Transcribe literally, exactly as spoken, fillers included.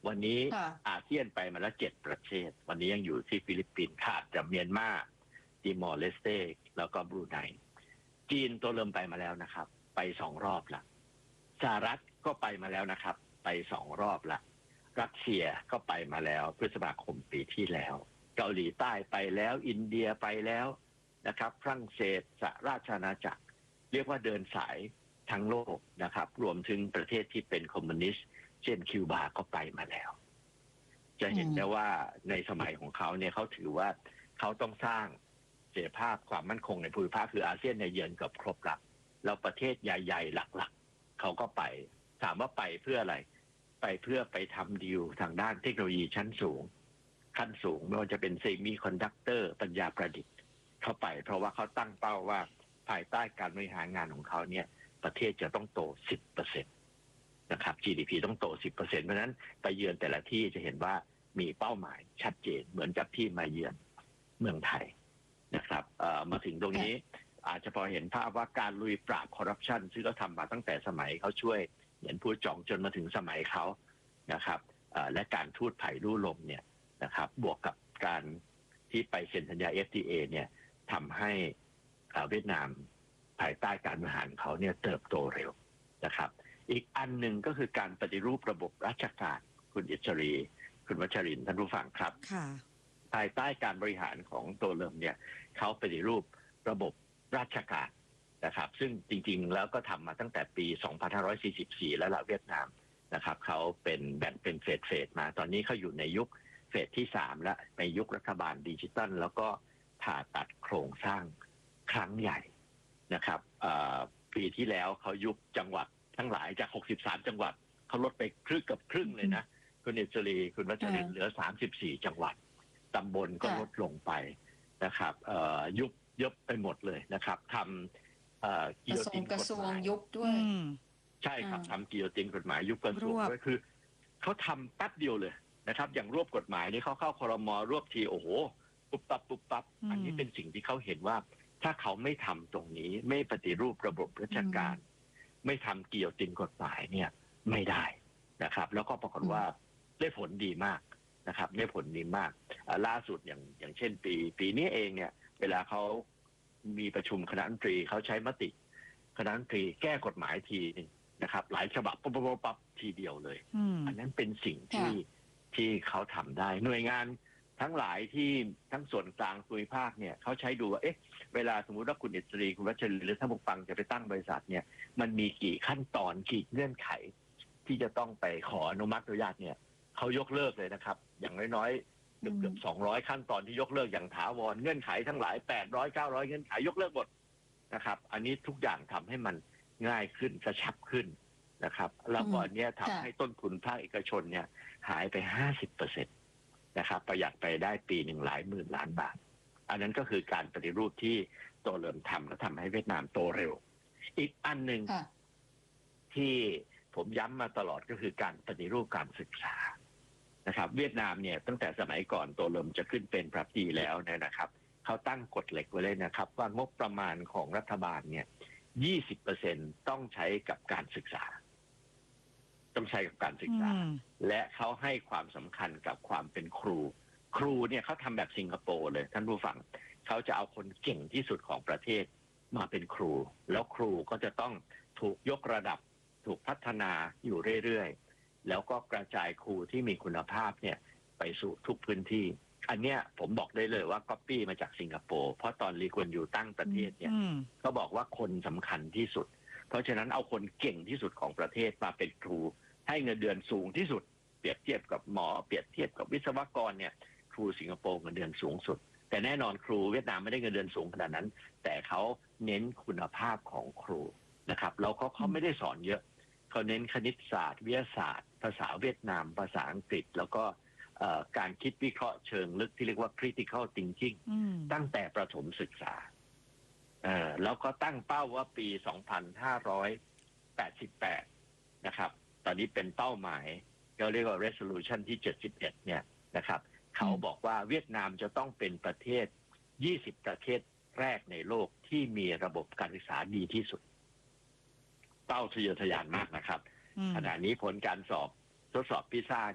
วันนี้อาเซียนไปมาแล้วเจ็ดประเทศวันนี้ยังอยู่ที่ฟิลิปปินส์ขาดจากเมียนมาติมอร์เลสเตแล้วก็บรูไนจีนตัวเริ่มไปมาแล้วนะครับไปสองรอบละสหรัฐก็ไปมาแล้วนะครับไปสองรอบละรัสเซียก็ไปมาแล้วพฤษภาคมปีที่แล้วเกาหลีใต้ไปแล้วอินเดียไปแล้วนะครับฝรั่งเศสสหราชอาณาจักรเรียกว่าเดินสายทั้งโลกนะครับรวมถึงประเทศที่เป็นคอมมิวนิสต์เช่นคิวบาก็ไปมาแล้วจะเห็นได้ว่าในสมัยของเขาเนี่ยเขาถือว่าเขาต้องสร้างเสถียรภาพความมั่นคงในภูมิภาคคืออาเซียนในเยือนกับครบละแล้วประเทศใหญ่ๆหลักๆเขาก็ไปถามว่าไปเพื่ออะไรไปเพื่อไปทำดีลทางด้านเทคโนโลยีชั้นสูงขั้นสูงไม่ว่าจะเป็นเซมิคอนดักเตอร์ปัญญาประดิษฐ์เข้าไปเพราะว่าเขาตั้งเป้าว่าภายใต้การบริหารงานของเขาเนี่ยประเทศจะต้องโต สิบเปอร์เซ็นต์ นะครับ จี ดี พี ต้องโต สิบเปอร์เซ็นต์ เพราะนั้นไปเยือนแต่ละที่จะเห็นว่ามีเป้าหมายชัดเจนเหมือนกับที่มาเยือนเมืองไทยนะครับมาถึงตรงนี้อาจจะพอเห็นภาพว่าการลุยปราบคอร์รัปชันซึ่งเขาทำมาตั้งแต่สมัยเขาช่วยเหรียญผู้จองจนมาถึงสมัยเขานะครับและการทูตไผ่ลู่ลมเนี่ยนะครับบวกกับการที่ไปเซ็นสัญญา เอฟ ที เอ เนี่ยทำให้เวียดนามภายใต้การบริหารเขาเนี่ยเติบโตเร็วนะครับอีกอันหนึ่งก็คือการปฏิรูประบบราชการคุณอิสรีคุณวัชรินทร์ท่านผู้ฟังครับภายใต้การบริหารของโตเลิมเนี่ยเขาปฏิรูประบบราชการนะครับซึ่งจริงๆแล้วก็ทำมาตั้งแต่ปีสองพันห้าร้อยสี่สิบสี่แล้วละเวียดนามนะครับเขาเป็นแบ่งเป็นเฟสเฟสมาตอนนี้เขาอยู่ในยุคเฟสที่สามแล้วในยุครัฐบาลดิจิทัลแล้วก็ผ่าตัดโครงสร้างครั้งใหญ่นะครับปีที่แล้วเขายุบจังหวัดทั้งหลายจากหกสิบสามจังหวัดเขาลดไปครึ่งกับครึ่งเลยนะคุณอิสรีคุณวัชรินทร์เหลือสามสิบสี่จังหวัดตำบลก็ลดลงไปนะครับยุบยุบไปหมดเลยนะครับทำกิโยตินกฎหมายยุบด้วยใช่ครับทำกิโยตินกฎหมายยุบกระทรวงด้วยคือเขาทำแป๊บเดียวเลยนะครับอย่างรวบกฎหมายนี่เขาเข้าครม.รวบทีโอ้โหปุ๊บปั๊บปุ๊บปั๊บอันนี้เป็นสิ่งที่เขาเห็นว่าถ้าเขาไม่ทำตรงนี้ไม่ปฏิรูประบบราชการไม่ทำกิโยตินกฎหมายเนี่ยไม่ได้นะครับแล้วก็ปรากฏว่าได้ผลดีมากนะครับได้ผลดีมากล่าสุดอย่างอย่างเช่นปีปีนี้เองเนี่ยเวลาเขามีประชุมคณะรัฐมนตรีเขาใช้มติคณะรัฐมนตรีแก้กฎหมายทีนึงนะครับหลายฉบับปั๊บปั๊บปั๊บทีเดียวเลยอันนั้นเป็นสิ่งที่ที่เขาทำได้หน่วยงานทั้งหลายที่ทั้งส่วนกลางภูมิภาคเนี่ยเขาใช้ดูว่าเอ๊ะเวลาสมมุติว่าคุณอิสรีคุณวัชรินทร์หรือท่านผู้ฟังจะไปตั้งบริษัทเนี่ยมันมีกี่ขั้นตอนกี่เงื่อนไขที่จะต้องไปขออนุมัติอนุญาตเนี่ยเขายกเลิกเลยนะครับอย่างน้อยๆเกือบเกือบสองร้อยขั้นตอนที่ยกเลิกอย่างถาวรเงื่อนไขทั้งหลายแปดร้อยเก้าร้อยเงื่อนไขยกเลิกหมดนะครับอันนี้ทุกอย่างทำให้มันง่ายขึ้นกระชับขึ้นนะครับแล้วก็อันนี้ทำให้ต้นทุนภาคเอกชนเนี่ยหายไป ห้าสิบเปอร์เซ็นต์ นะครับประหยัดไปได้ปีหนึ่งหลายหมื่นล้านบาทอันนั้นก็คือการปฏิรูปที่โตเริ่มทำและทำให้เวียดนามโตเร็วอีกอันหนึ่งที่ผมย้ำมาตลอดก็คือการปฏิรูปการศึกษานะครับเวียดนามเนี่ยตั้งแต่สมัยก่อนโตเริ่มจะขึ้นเป็นประธานาธิบดีแล้วเนี่ยนะครับเขาตั้งกฎเหล็กไว้เลยนะครับว่างบประมาณของรัฐบาลเนี่ย ยี่สิบเปอร์เซ็นต์ ต้องใช้กับการศึกษาต้องใช้กับการศึกษาและเขาให้ความสำคัญกับความเป็นครูครูเนี่ยเขาทำแบบสิงคโปร์เลยท่านผู้ฟังเขาจะเอาคนเก่งที่สุดของประเทศมาเป็นครูแล้วครูก็จะต้องถูกยกระดับถูกพัฒนาอยู่เรื่อยๆแล้วก็กระจายครูที่มีคุณภาพเนี่ยไปสู่ทุกพื้นที่อันเนี้ยผมบอกได้เลยว่าก๊อปปี้มาจากสิงคโปร์เพราะตอนลีกวนยูตั้งประเทศเนี่ยเขาบอกว่าคนสำคัญที่สุดเพราะฉะนั้นเอาคนเก่งที่สุดของประเทศมาเป็นครูให้เงินเดือนสูงที่สุดเปรียบเทียบกับหมอเปรียบเทียบกับวิศวกรเนี่ยครูสิงคโปร์เงินเดือนสูงสุดแต่แน่นอนครูเวียดนามไม่ได้เงินเดือนสูงขนาดนั้นแต่เขาเน้นคุณภาพของครูนะครับแล้วเขาเขาไม่ได้สอนเยอะเขาเน้นคณิตศาสตร์วิทยาศาสตร์ภาษาเวียดนามภาษาอังกฤษแล้วก็การคิดวิเคราะห์เชิงลึกที่เรียกว่า critical thinking ตั้งแต่ประถมศึกษาแล้วก็ตั้งเป้าว่าปีสองพันห้าร้อยแปดสิบแปดนะครับตอนนี้เป็นเป้าหมายเราเรียกว่า resolution ที่เจ็ดสิบเอ็ดเนี่ยนะครับเขาบอกว่าเวียดนามจะต้องเป็นประเทศยี่สิบประเทศแรกในโลกที่มีระบบการศึกษาดีที่สุดเป้าทะเยอทะยานมากนะครับขณะนี้ผลการสอบทดสอบพิซ่า